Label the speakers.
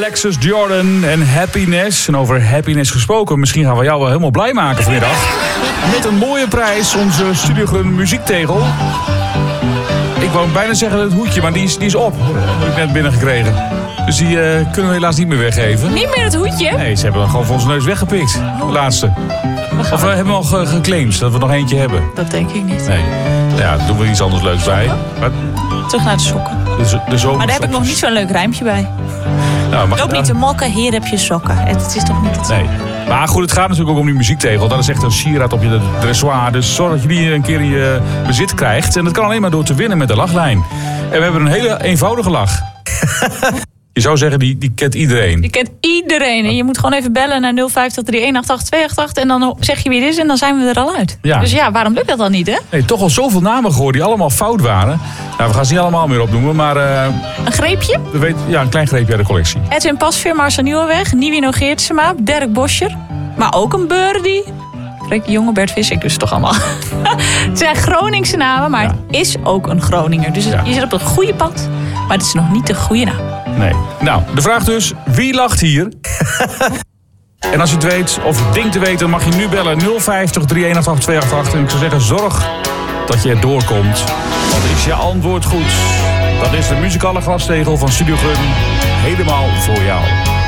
Speaker 1: Alexis Jordan en Happiness. En over happiness gesproken, misschien gaan we jou wel helemaal blij maken vanmiddag. Met een mooie prijs, onze Studiogun muziektegel. Ik wou bijna zeggen het hoedje, maar die is op. Heb ik net binnengekregen. Dus die kunnen we helaas niet meer weggeven.
Speaker 2: Niet meer het hoedje?
Speaker 1: Nee, ze hebben hem gewoon voor onze neus weggepikt. De laatste. Of we hebben al geclaimd dat we nog eentje hebben.
Speaker 2: Dat denk ik niet.
Speaker 1: Nee. Ja, daar doen we iets anders leuks bij. Maar,
Speaker 2: terug naar de sokken. Maar daar heb ik nog niet zo'n leuk rijmpje bij.
Speaker 1: Nou,
Speaker 2: Loop niet te mokken, hier heb je sokken. Het is toch niet het
Speaker 1: nee. Maar goed, het gaat natuurlijk ook om die muziektegel. Dat is echt een sieraad op je dressoir. Dus zorg dat je die een keer in je bezit krijgt. En dat kan alleen maar door te winnen met de lachlijn. En we hebben een hele eenvoudige lach. Je zou zeggen, die kent iedereen.
Speaker 2: Die kent iedereen. En je moet gewoon even bellen naar 0503188 en dan zeg je wie het is en dan zijn we er al uit.
Speaker 1: Ja.
Speaker 2: Dus ja, waarom lukt dat dan niet, hè?
Speaker 1: Nee, toch al zoveel namen gehoord die allemaal fout waren. Nou, we gaan ze niet allemaal meer opnoemen, maar...
Speaker 2: een greepje?
Speaker 1: Een klein greepje uit de collectie.
Speaker 2: Edwin Pasveer, Marcel Nieuwenweg, Nivino Geertsema, Dirk Boscher. Maar ook een Birdie. Freek de Jonge, Bert Visser, dus toch allemaal. Het zijn Groningse namen, maar het is ook een Groninger. Dus je zit op het goede pad, maar het is nog niet de goede naam.
Speaker 1: Nee. Nou, de vraag dus, wie lacht hier? En als je het weet, of denkt te weten, mag je nu bellen 050-318-8288. En ik zou zeggen, zorg dat je er doorkomt. Want is je antwoord goed? Dat is de muzikale glastegel van Studio Gun. Helemaal voor jou.